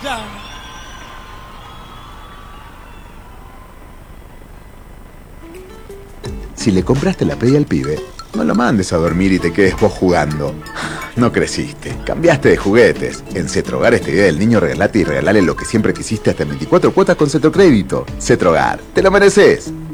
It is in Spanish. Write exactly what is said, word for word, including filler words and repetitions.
ya. Si le compraste la Play al pibe, no lo mandes a dormir y te quedes vos jugando. No creciste, cambiaste de juguetes. En Cetrogar esta idea del niño regalate y regalale lo que siempre quisiste hasta en veinticuatro cuotas con Cetrocrédito. Cetrogar, te lo mereces.